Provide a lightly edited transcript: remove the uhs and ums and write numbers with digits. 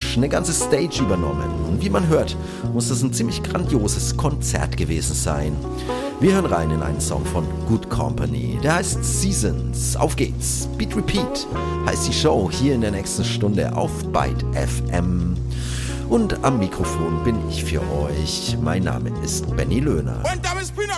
Stage, eine ganze Stage übernommen. Und wie man hört, muss das ein ziemlich grandioses Konzert gewesen sein. Wir hören rein in einen Song von Good Company, der heißt Seasons. Auf geht's, Beat Repeat heißt die Show hier in der nächsten Stunde auf Byte FM. Und am Mikrofon bin ich für euch. Mein Name ist Benny Löhner. When time is been a